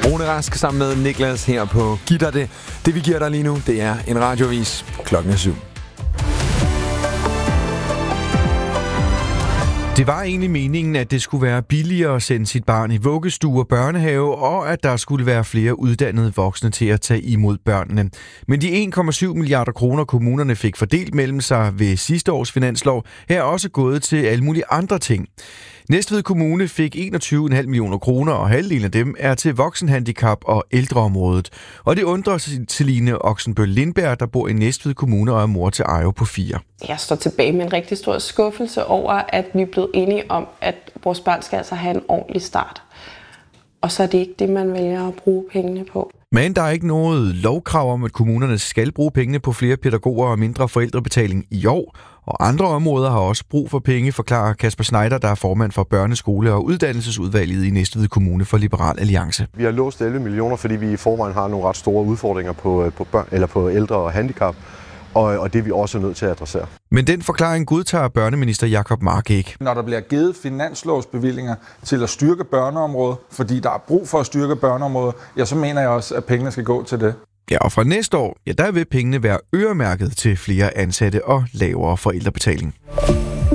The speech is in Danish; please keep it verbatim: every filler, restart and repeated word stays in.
Rune Rask sammen med Niklas her på Giv dig det. Det vi giver dig lige nu, det er en radiovis. Klokken er syv. Det var egentlig meningen, at det skulle være billigere at sende sit barn i vuggestue og børnehave, og at der skulle være flere uddannede voksne til at tage imod børnene. Men de en komma syv milliarder kroner, kommunerne fik fordelt mellem sig ved sidste års finanslov, her er også gået til alle mulige andre ting. Næstved Kommune fik enogtyve komma fem millioner kroner, og halvdelen af dem er til voksenhandicap og ældreområdet. Og det undrer Celine Oxenbøl Lindberg, der bor i Næstved Kommune og er mor til Ajo på fire. Jeg står tilbage med en rigtig stor skuffelse over, at vi er blevet enige om, at vores barn skal altså have en ordentlig start. Og så er det ikke det, man vælger at bruge pengene på. Men der er ikke noget lovkrav om, at kommunerne skal bruge pengene på flere pædagoger og mindre forældrebetaling i år. Og andre områder har også brug for penge, forklarer Kasper Schneider, der er formand for børneskole- og uddannelsesudvalget i Næstved Kommune for Liberal Alliance. Vi har låst elleve millioner, fordi vi i forvejen har nogle ret store udfordringer på, på, børn, eller på ældre og handicap. Og, og det er vi også nødt til at adressere. Men den forklaring godtager børneminister Jacob Mark ikke. Når der bliver givet finanslovsbevillinger til at styrke børneområdet, fordi der er brug for at styrke børneområdet, ja, så mener jeg også, at pengene skal gå til det. Ja, og fra næste år, ja, der vil pengene være øremærket til flere ansatte og lavere forældrebetaling.